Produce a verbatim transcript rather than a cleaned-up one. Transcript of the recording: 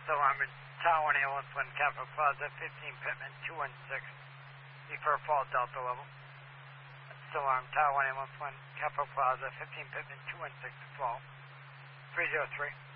Still armed, Tower one ambulance one, Capital Plaza, fifteen Pittman, two one six. Defer fall Delta level. Still armed, Tower one ambulance one, Capital Plaza, fifteen Pittman, two one six, twelve. three zero three.